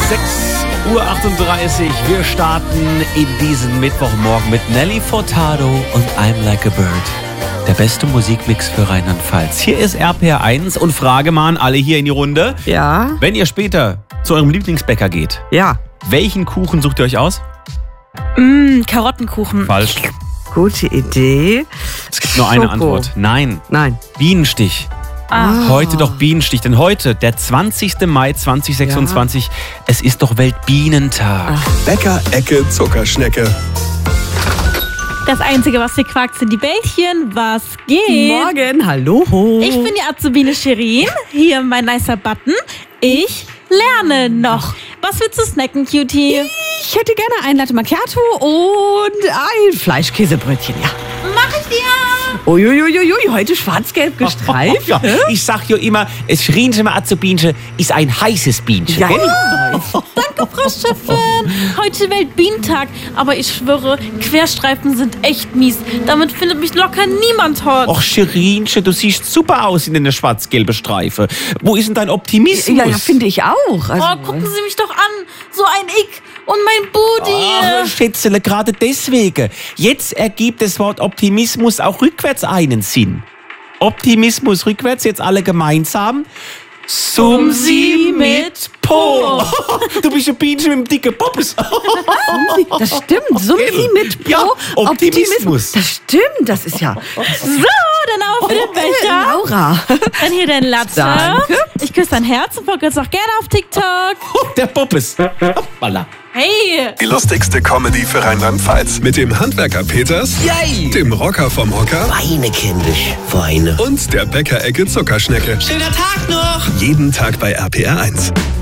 6:38 Uhr. Wir starten in diesen Mittwochmorgen mit Nelly Furtado und I'm Like a Bird. Der beste Musikmix für Rheinland-Pfalz. Hier ist RPR1 und Frage mal an alle hier in die Runde. Ja. Wenn ihr später zu eurem Lieblingsbäcker geht, Ja. welchen Kuchen sucht ihr euch aus? Karottenkuchen. Falsch. Gute Idee. Es gibt nur eine Schoko. Antwort. Nein. Nein. Bienenstich. Heute doch Bienenstich, denn heute, der 20. Mai 2026, es ist doch Weltbienentag. Bäcker Ecke Zuckerschnecke. Das Einzige, was hier quakt, sind die Bällchen. Was geht? Morgen, hallo. Ich bin die Azubine Shirin. Hier mein nicer Button. Ich lerne noch. Was willst du snacken, Cutie? Ich hätte gerne ein Latte Macchiato und ein Fleischkäsebrötchen, ja. Mach ich dir! Uiuiuiui, heute schwarz-gelb gestreift. Ja, ich sag ja immer, es Schrienchen Azubinchen ist ein heißes Bienchen. Ja, gell? Danke, Frau Chefin. Heute Weltbienentag. Aber ich schwöre, Querstreifen sind echt mies. Damit findet mich locker niemand hot. Och, Scherinchen, du siehst super aus in der schwarz-gelben Streife. Wo ist denn dein Optimismus? Ja, finde ich auch. Also, Oh, gucken Sie mich doch an. So ein Ick und mein Booty. Ach, Schätzele, gerade deswegen. Jetzt ergibt das Wort Optimismus auch rückwärts einen Sinn. Optimismus rückwärts, jetzt alle gemeinsam. Sumsi mit Po. Du bist ein Bienchen mit dem dicken Poppes. das stimmt. Sumsi mit Po. Ja, Optimismus. Das stimmt, das ist ja... So, dann aber für den Becher. Laura. Dann hier dein Latte. Danke. Ich küsse dein Herz und folge uns auch gerne auf TikTok. Der Poppes. Hoppala. Hey. Die lustigste Comedy für Rheinland-Pfalz. Mit dem Handwerker Peters, Yay. dem Rocker vom Hocker Weine, kindisch, Weine. und der Bäcker Ecke Zuckerschnecke. Schöner Tag noch! Jeden Tag bei RPR1.